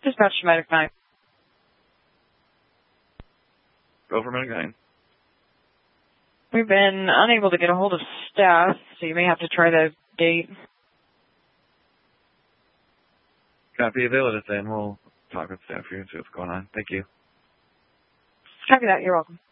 Dispatch to Medic 9. Go for Medic 9. We've been unable to get a hold of staff, so you may have to try the gate. Copy, avail it then. We'll talk with staff here and see what's going on. Thank you. Copy that. You're welcome.